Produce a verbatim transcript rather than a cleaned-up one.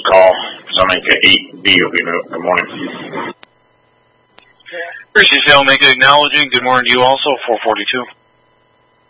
call. Salamanca eight B will be moved. Good morning. Appreciate Salamanca acknowledging. Good morning to you also, four forty-two.